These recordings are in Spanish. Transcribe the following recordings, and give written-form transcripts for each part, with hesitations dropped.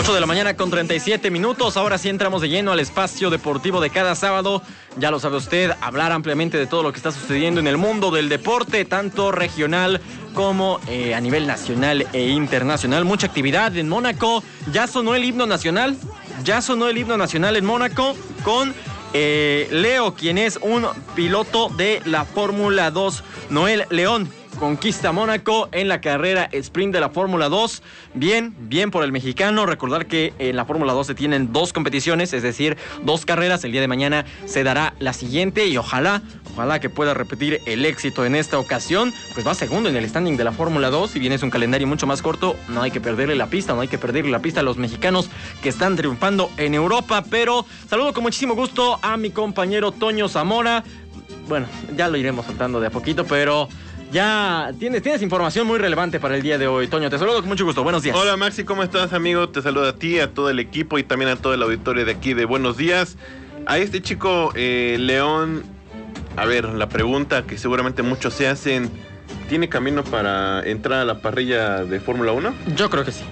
8 de la mañana con 37 minutos. Ahora sí entramos de lleno al espacio deportivo de cada sábado. Ya lo sabe usted, hablar ampliamente de todo lo que está sucediendo en el mundo del deporte, tanto regional como a nivel nacional e internacional. Mucha actividad en Mónaco. Ya sonó el himno nacional. En Mónaco con Leo, quien es un piloto de la Fórmula 2. Noel León conquista Mónaco en la carrera sprint de la Fórmula 2. Bien por el mexicano. Recordar que en la Fórmula 2 se tienen 2 competiciones, es decir, 2 carreras. El día de mañana se dará la siguiente y ojalá que pueda repetir el éxito en esta ocasión. Pues va segundo en el standing de la Fórmula 2. Si bien es un calendario mucho más corto, no hay que perderle la pista a los mexicanos que están triunfando en Europa. Pero saludo con muchísimo gusto a mi compañero Toño Zamora. Bueno, ya lo iremos soltando de a poquito, pero ya tienes información muy relevante para el día de hoy. Toño, te saludo con mucho gusto. Buenos días. Hola Maxi, ¿cómo estás, amigo? Te saludo a ti, a todo el equipo y también a todo el auditorio de aquí de Buenos Días. A este chico León, a ver, la pregunta que seguramente muchos se hacen, ¿tiene camino para entrar a la parrilla de Fórmula 1? Yo creo que sí.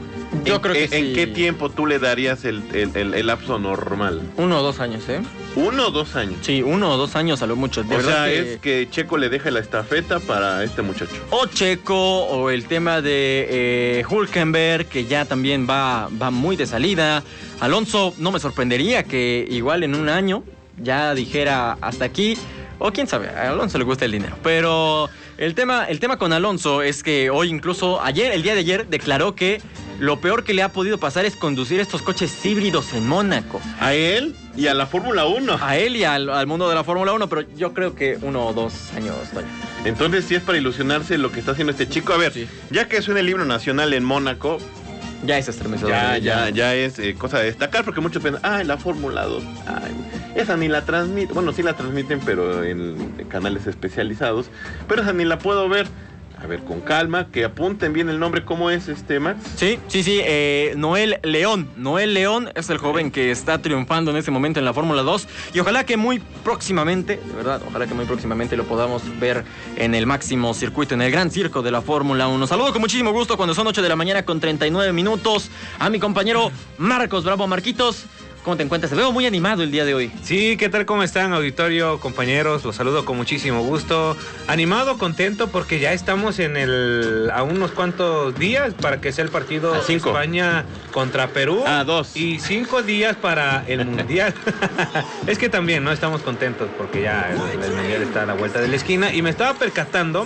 ¿En qué tiempo tú le darías el lapso normal? 1 o 2 años, ¿eh? 1 o 2 años. Sí, 1 o 2 años a lo mucho. O sea, es que Checo le deja la estafeta para este muchacho. O Checo, o el tema de Hülkenberg, que ya también va muy de salida. Alonso, no me sorprendería que igual en un año ya dijera hasta aquí. O quién sabe, a Alonso le gusta el dinero. Pero el tema con Alonso es que hoy incluso, el día de ayer, declaró que lo peor que le ha podido pasar es conducir estos coches híbridos en Mónaco. ¿A él? Y a la Fórmula 1. A él y al mundo de la Fórmula 1, pero yo creo que 1 o 2 años, Toño. Entonces sí es para ilusionarse lo que está haciendo este chico. A ver, sí, ya que suena el himno nacional en Mónaco, ya es estremecedor. Ya es cosa de destacar, porque muchos piensan, la Fórmula 2, esa ni la transmiten. Bueno, sí la transmiten, pero en canales especializados. Pero esa ni la puedo ver. A ver, con calma, que apunten bien el nombre. ¿Cómo es Max? Sí, Noel León. Noel León es el joven que está triunfando en este momento en la Fórmula 2. Y ojalá que muy próximamente, de verdad, lo podamos ver en el máximo circuito, en el gran circo de la Fórmula 1. Saludo con muchísimo gusto cuando son 8 de la mañana con 39 minutos a mi compañero Marcos Bravo. Marquitos, ¿cómo te encuentras? Te veo muy animado el día de hoy. Sí, ¿qué tal? ¿Cómo están, auditorio, compañeros? Los saludo con muchísimo gusto. Animado, contento, porque ya estamos a unos cuantos días para que sea el partido de España contra Perú. 2. Y 5 días para el Mundial. Es que también, ¿no? Estamos contentos porque ya el Mundial está a la vuelta de la esquina. Y me estaba percatando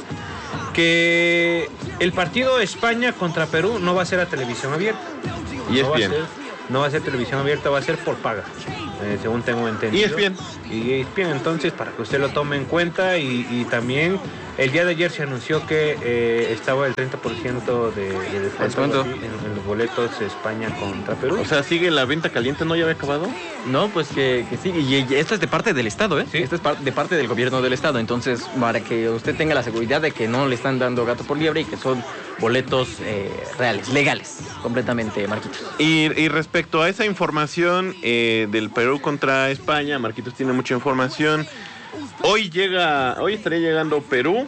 que el partido de España contra Perú no va a ser a televisión abierta. Y es bien. No va a ser televisión abierta, va a ser por paga, según tengo entendido. Y es bien, entonces, para que usted lo tome en cuenta. Y también el día de ayer se anunció que estaba el 30% de descuento en los boletos España contra Perú. O sea, ¿sigue la venta caliente? ¿No ya había acabado? No, pues que sigue. Y esto es de parte del Estado, ¿eh? ¿Sí? Esto es de parte del gobierno del Estado. Entonces, para que usted tenga la seguridad de que no le están dando gato por liebre y que son boletos reales, legales, completamente, Marquitos. Y respecto a esa información del Perú contra España, Marquitos tiene mucha información. Hoy estaría llegando Perú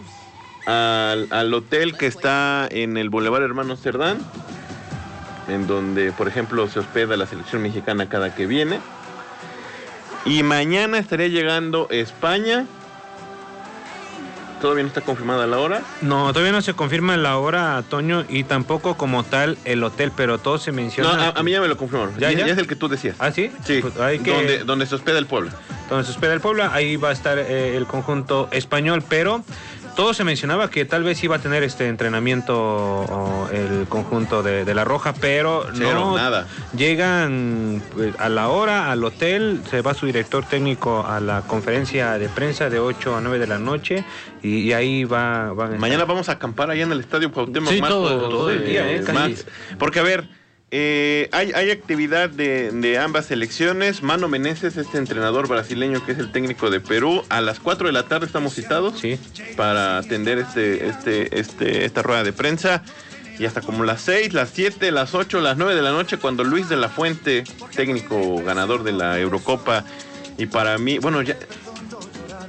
al hotel que está en el Boulevard Hermano Cerdán, en donde, por ejemplo, se hospeda la selección mexicana cada que viene. Y mañana estaría llegando España. ¿Todavía no está confirmada la hora? No, todavía no se confirma la hora, Toño, y tampoco como tal el hotel, pero todo se menciona. No, a mí ya me lo confirmaron. ¿Ya es el que tú decías. ¿Ah, sí? Sí, pues donde se hospeda el Puebla. Donde se hospeda el Puebla, ahí va a estar el conjunto español, pero todo se mencionaba que tal vez iba a tener este entrenamiento el conjunto de La Roja, pero no nada. Llegan a la hora al hotel, se va su director técnico a la conferencia de prensa de 8 a 9 de la noche y ahí va mañana vamos a acampar allá en el Estadio Cuauhtémoc. Sí, todo el día, Max, porque a ver, hay actividad de ambas selecciones. Mano Menezes, este entrenador brasileño que es el técnico de Perú, a las 4 de la tarde estamos citados, sí, para atender esta rueda de prensa. Y hasta como las 6, las 7, las 8, las 9 de la noche, cuando Luis de la Fuente, técnico ganador de la Eurocopa, y para mí, bueno, ya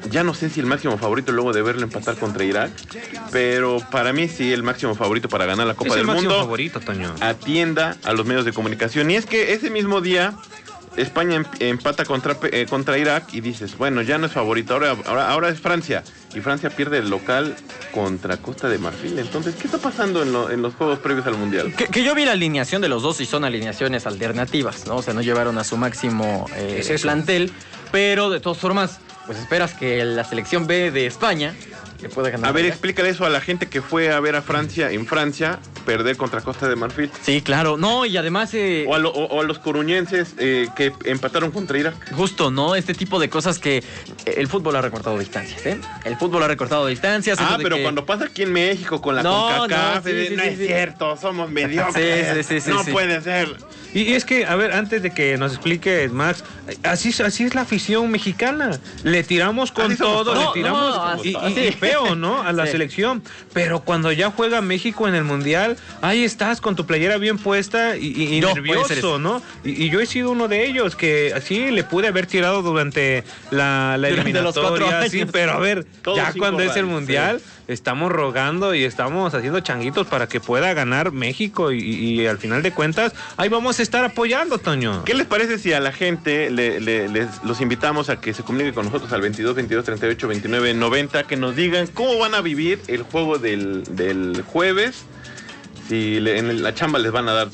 Ya no sé si el máximo favorito luego de verlo empatar contra Irak, pero para mí sí el máximo favorito para ganar la Copa del Mundo. Es el máximo favorito, Toño. Atienda a los medios de comunicación. Y es que ese mismo día España empata contra Irak y dices, bueno, ya no es favorito, ahora es Francia. Y Francia pierde el local contra Costa de Marfil. Entonces, ¿qué está pasando en los juegos previos al Mundial? Que yo vi la alineación de los dos y son alineaciones alternativas, ¿no? O sea, no llevaron a su máximo plantel, pero de todas formas, pues esperas que la selección B de España le pueda ganar. A ver, explícale eso a la gente que fue a ver a Francia en Francia perder contra Costa de Marfil. Sí, claro. No, y además... O a los coruñenses que empataron contra Irak. Justo, ¿no? Este tipo de cosas que el fútbol ha recortado distancias, ¿eh? El fútbol ha recortado distancias. Pero cuando pasa aquí en México con la CONCACAF, no es cierto, somos mediocres. No puede ser. Y es que, a ver, antes de que nos explique Max, así es la afición mexicana. Le tiramos con todo, le tiramos y feo, ¿no? A la selección. Pero cuando ya juega México en el Mundial, ahí estás con tu playera bien puesta y nervioso, ¿no? Y yo he sido uno de ellos que así le pude haber tirado durante la eliminatoria, sí, pero a ver, ya cuando es el Mundial, estamos rogando y estamos haciendo changuitos para que pueda ganar México y al final de cuentas, ahí vamos a estar apoyando, Toño. ¿Qué les parece si a la gente los invitamos a que se comunique con nosotros al 22 22 38 29 90, que nos digan cómo van a vivir el juego del jueves? Si en la chamba les van a dar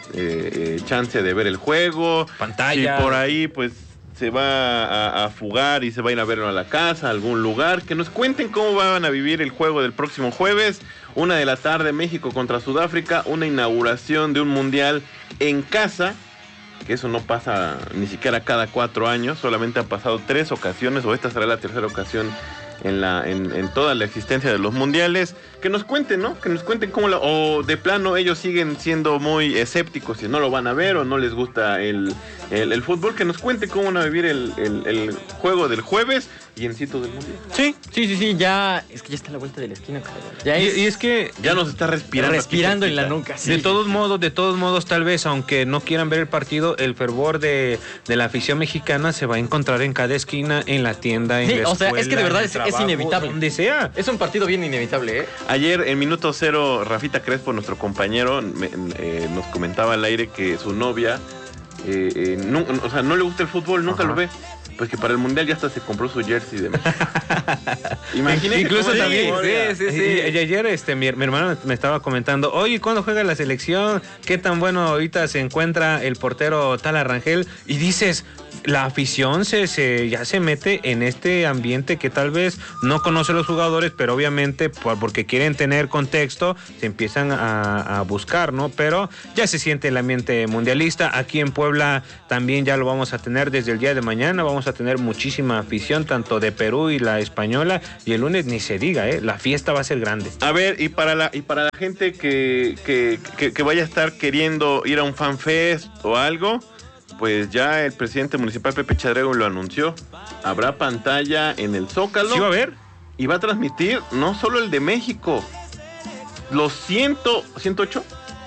chance de ver el juego, pantalla. Si por ahí pues se va a fugar y se va a ir a verlo a la casa, a algún lugar, que nos cuenten cómo van a vivir el juego del próximo jueves, 1:00 p.m, México contra Sudáfrica, una inauguración de un mundial en casa, que eso no pasa ni siquiera cada 4 años, solamente han pasado 3 ocasiones, o esta será la tercera ocasión en toda la existencia de los mundiales. Que nos cuenten, ¿no? Que nos cuenten cómo o de plano ellos siguen siendo muy escépticos y no lo van a ver o no les gusta el fútbol. Que nos cuenten cómo van a vivir el juego del jueves y en sitio del mundial. Sí, ya es que ya está a la vuelta de la esquina, cabrón. Y es que ya nos está respirando en la nuca. Sí, de todos modos, tal vez, aunque no quieran ver el partido, el fervor de la afición mexicana se va a encontrar en cada esquina, en la tienda, en la escuela, o sea, es que de verdad es inevitable. Donde sea. Es un partido bien inevitable, ¿eh? Ayer, en minuto 0, Rafita Crespo, nuestro compañero, nos comentaba al aire que su novia, no le gusta el fútbol, nunca lo ve. Pues que para el mundial ya hasta se compró su jersey de México. Imagínate. Incluso también. Sí. Y ayer mi hermano me estaba comentando, oye, ¿cuándo juega la selección? ¿Qué tan bueno ahorita se encuentra el portero Tala Rangel? Y dices, la afición ya se mete en este ambiente que tal vez no conoce a los jugadores, pero obviamente porque quieren tener contexto, se empiezan a buscar, ¿no? Pero ya se siente el ambiente mundialista. Aquí en Puebla también ya lo vamos a tener desde el día de mañana. Vamos a tener muchísima afición, tanto de Perú y la española, y el lunes ni se diga, la fiesta va a ser grande. A ver, y para la gente que vaya a estar queriendo ir a un fanfest o algo, pues ya el presidente municipal Pepe Chadrego lo anunció. Habrá pantalla en el Zócalo. ¿Sí va a haber? Y va a transmitir no solo el de México, los 108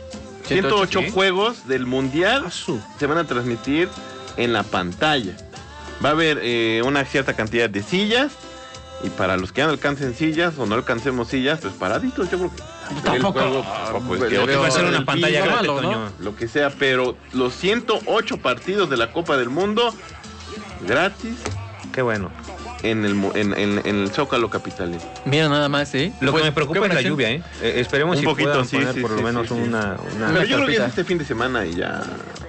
¿sí? Juegos del Mundial se van a transmitir en la pantalla. Va a haber una cierta cantidad de sillas, y para los que ya no alcancen sillas o no alcancemos sillas, pues paraditos, yo creo que tampoco va a ser una pantalla grande, ¿no? Lo que sea, pero los 108 partidos de la Copa del Mundo gratis. Qué bueno. En el Zócalo capitalino. Mira nada más, ¿eh? Lo que me preocupa es la lluvia, esperemos un poquito, puedan poner por lo menos una pero yo creo que es este fin de semana y ya.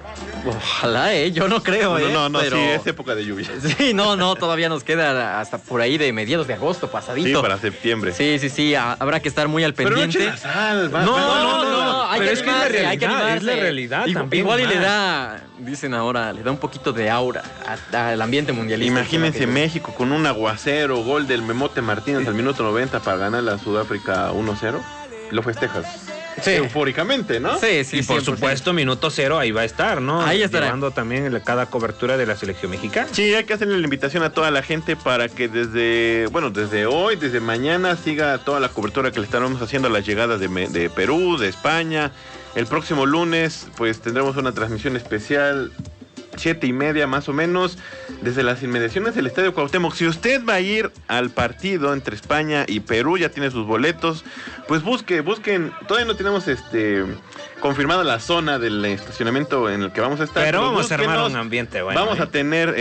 Ojalá, yo no creo, No, pero... sí, es época de lluvia. Sí, no, todavía nos queda hasta por ahí de mediados de agosto, pasadito. Sí, para septiembre. Sí, habrá que estar muy al pendiente. Pero no echen la sal, no, hay pero que animarse, hay que animarse. Es la realidad también. Igual y le da, dicen ahora, le da un poquito de aura al ambiente mundialista. Imagínense México con un aguacero, gol del Memote Martínez al minuto 90 para ganar la Sudáfrica 1-0. Lo festejas. Sí. Eufóricamente, ¿no? Sí. Y por 100%. Supuesto, minuto 0 ahí va a estar, ¿no? Ahí estará. Llevando también cada cobertura de la selección mexicana. Sí, hay que hacerle la invitación a toda la gente para que desde hoy, desde mañana, siga toda la cobertura que le estaremos haciendo a las llegadas de Perú, de España. El próximo lunes, pues tendremos una transmisión especial 7:30 más o menos, desde las inmediaciones del Estadio Cuauhtémoc. Si usted va a ir al partido entre España y Perú, ya tiene sus boletos, pues busquen, todavía no tenemos confirmada la zona del estacionamiento en el que vamos a estar. Pero vamos a armar un ambiente bueno. Vamos a tener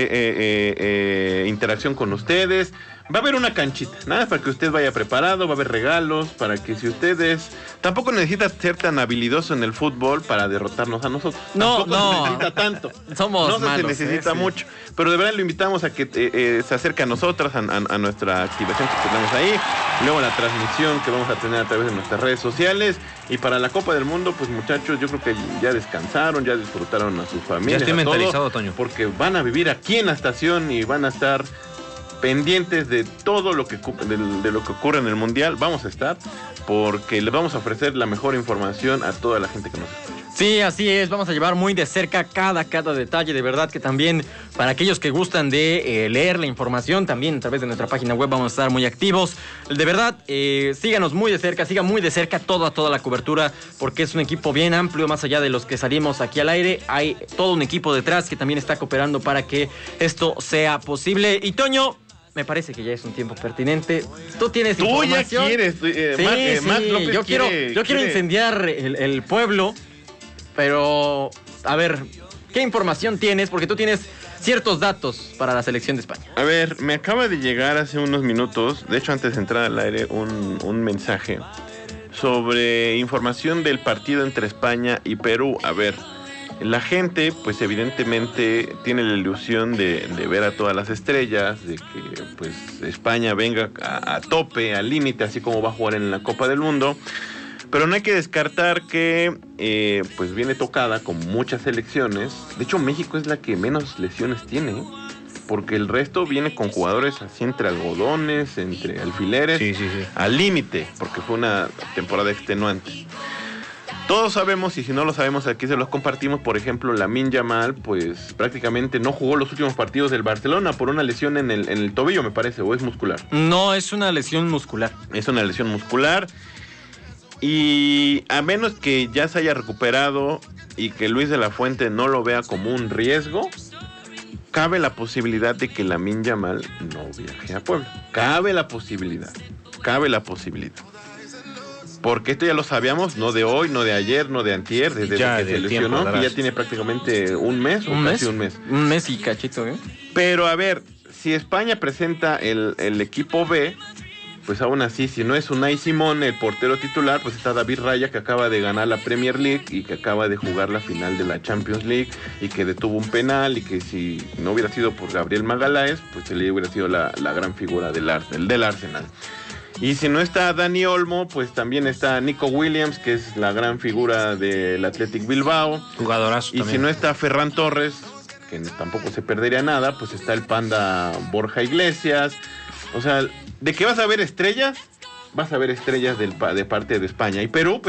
interacción con ustedes. Va a haber una canchita, nada, para que usted vaya preparado, va a haber regalos, para que si ustedes... Tampoco necesita ser tan habilidoso en el fútbol para derrotarnos a nosotros. No. Se necesita tanto. Somos malos, se necesita mucho. Pero de verdad lo invitamos a que se acerque a nosotros, a nuestra activación que tenemos ahí. Luego la transmisión que vamos a tener a través de nuestras redes sociales. Y para la Copa del Mundo, pues muchachos, yo creo que ya descansaron, ya disfrutaron a sus familias. Ya estoy mentalizado, Toño. Porque van a vivir aquí en la estación y van a estar pendientes de todo lo que de lo que ocurre en el Mundial. Vamos a estar porque les vamos a ofrecer la mejor información a toda la gente que nos escucha. Sí, así es, vamos a llevar muy de cerca cada detalle, de verdad que también para aquellos que gustan de leer la información, también a través de nuestra página web vamos a estar muy activos. De verdad, síganos muy de cerca, sigan muy de cerca toda la cobertura, porque es un equipo bien amplio, más allá de los que salimos aquí al aire, hay todo un equipo detrás que también está cooperando para que esto sea posible. Y Toño, me parece que ya es un tiempo pertinente. Tú tienes información. Tú ya quieres. Marc López yo quiero incendiar el pueblo, pero a ver, ¿qué información tienes? Porque tú tienes ciertos datos para la selección de España. A ver, me acaba de llegar hace unos minutos, de hecho antes de entrar al aire, un mensaje sobre información del partido entre España y Perú. A ver, la gente, pues evidentemente tiene la ilusión de ver a todas las estrellas, de que pues España venga a tope, al límite, así como va a jugar en la Copa del Mundo. Pero no hay que descartar que pues viene tocada con muchas selecciones. De hecho, México es la que menos lesiones tiene, porque el resto viene con jugadores así entre algodones, entre alfileres, sí. al límite, porque fue una temporada extenuante. Todos sabemos, y si no lo sabemos aquí se los compartimos, por ejemplo, Lamine Yamal, pues prácticamente no jugó los últimos partidos del Barcelona por una lesión en el tobillo, me parece, o es muscular. No, es una lesión muscular. Es una lesión muscular. Y a menos que ya se haya recuperado y que Luis de la Fuente no lo vea como un riesgo, cabe la posibilidad de que Lamine Yamal no viaje a Puebla. Cabe la posibilidad. Porque esto ya lo sabíamos, no de hoy, no de ayer, no de antier, desde que se lesionó, que ya tiene prácticamente un mes o casi un mes. Un mes y cachito, ¿eh? Pero a ver, si España presenta el equipo B, pues aún así, si no es Unai Simón el portero titular, pues está David Raya, que acaba de ganar la Premier League y que acaba de jugar la final de la Champions League y que detuvo un penal, y que si no hubiera sido por Gabriel Magaláes, pues él hubiera sido la gran figura del Arsenal. Y si no está Dani Olmo, pues también está Nico Williams, que es la gran figura del Athletic Bilbao. Jugadorazo también. Y si no está Ferran Torres, que tampoco se perdería nada, pues está el Panda Borja Iglesias. O sea, ¿de qué vas a ver estrellas? Vas a ver estrellas de parte de España. Y Perú, pues